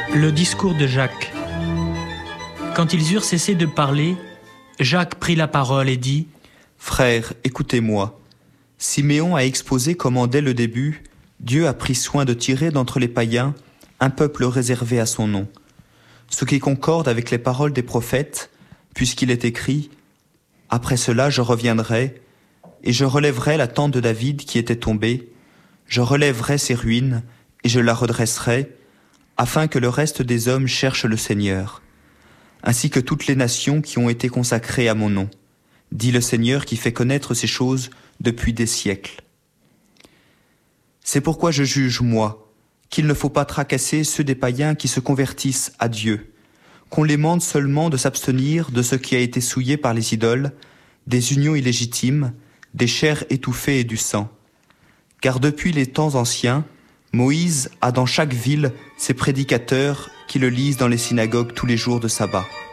Le discours de Jacques. Quand ils eurent cessé de parler, Jacques prit la parole et dit : « Frères, écoutez-moi. Siméon a exposé comment dès le début, Dieu a pris soin de tirer d'entre les païens un peuple réservé à son nom. Ce qui concorde avec les paroles des prophètes, puisqu'il est écrit : « Après cela, je reviendrai, et je relèverai la tente de David qui était tombée, je relèverai ses ruines, et je la redresserai, afin que le reste des hommes cherche le Seigneur, ainsi que toutes les nations qui ont été consacrées à mon nom, dit le Seigneur qui fait connaître ces choses depuis des siècles. C'est pourquoi je juge, moi, qu'il ne faut pas tracasser ceux des païens qui se convertissent à Dieu, qu'on les mande seulement de s'abstenir de ce qui a été souillé par les idoles, des unions illégitimes, des chairs étouffées et du sang. Car depuis les temps anciens, Moïse a dans chaque ville ses prédicateurs qui le lisent dans les synagogues tous les jours de sabbat.